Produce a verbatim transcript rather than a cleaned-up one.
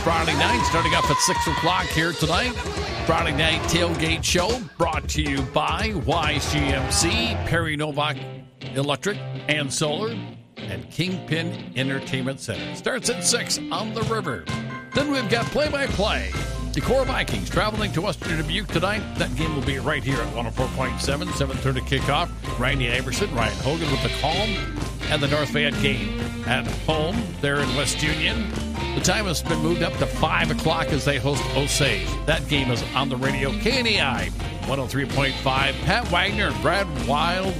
Friday night, starting up at six o'clock here tonight. Friday Night Tailgate Show brought to you by Y C M C, Perry Novak Electric and Solar, and Kingpin Entertainment Center. Starts at six on the river. Then we've got play-by-play. Decorah Vikings traveling to Western Dubuque tonight. That game will be right here at one oh four point seven, seven thirty kickoff. Randy Iverson, Ryan Hogan with the call. And the North Fayette game at home there in West Union. The time has been moved up to five o'clock as they host Osage. That game is on the radio. K N A I one oh three point five. Pat Wagner and Brad Wild